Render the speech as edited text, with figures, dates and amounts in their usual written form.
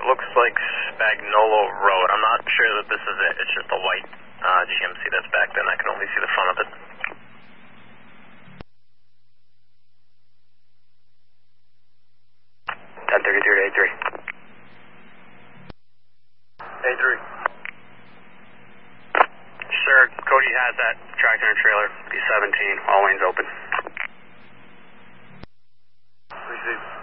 It looks like Spagnolo Road. I'm not sure that this is it. It's just a white GMC that's back then. I can only see the front of it. 1033 to A3. A3. Sir, Cody has that tractor and trailer, B17, all lanes open. Received.